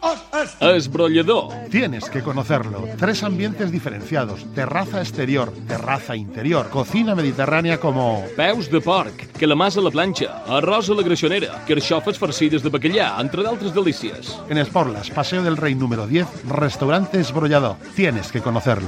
Esbrollador. Tienes que conocerlo. 3 ambientes diferenciados. Terraza exterior, terraza interior, cocina mediterránea como... Peus de porc, calamars a la planxa, arròs a la greixonera, carxofes farcides de bacallà, entre d'altres delícies. En Esporlas, Paseo del Rey número 10, restaurante Esbrollador. Tienes que conocerlo.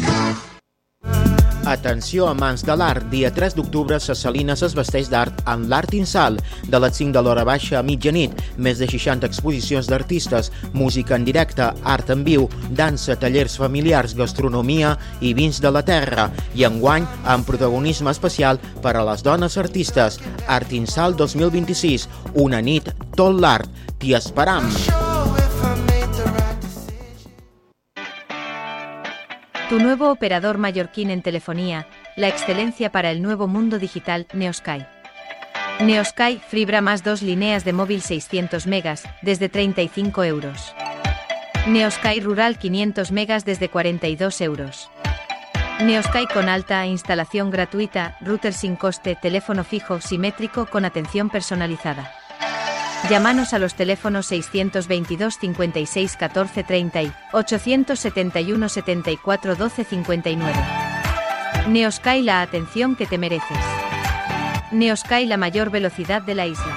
Atenció, amants de l'art. Dia 3 d'octubre, Ses Salines es vesteix d'art en l'Art Insal. De les 5 de l'hora baixa a mitjanit, més de 60 exposicions d'artistes, música en directe, art en viu, dansa, tallers familiars, gastronomia i vins de la terra. I enguany, amb protagonisme especial per a les dones artistes. Art Insal 2026, una nit, tot l'art. T'hi esperam! Tu nuevo operador mallorquín en telefonía, la excelencia para el nuevo mundo digital, Neosky. Neosky, fibra más 2 líneas de móvil 600 megas, desde 35 euros. Neosky Rural 500 megas desde 42 euros. Neosky con alta instalación gratuita, router sin coste, teléfono fijo simétrico con atención personalizada. Llámanos a los teléfonos 622 56 14 30 y 871 74 12 59. Neosky, la atención que te mereces. Neosky, la mayor velocidad de la isla.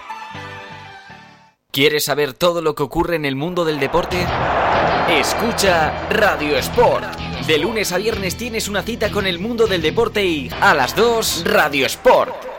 ¿Quieres saber todo lo que ocurre en el mundo del deporte? Escucha Radio Sport. De lunes a viernes tienes una cita con el mundo del deporte y a las 2 Radio Sport.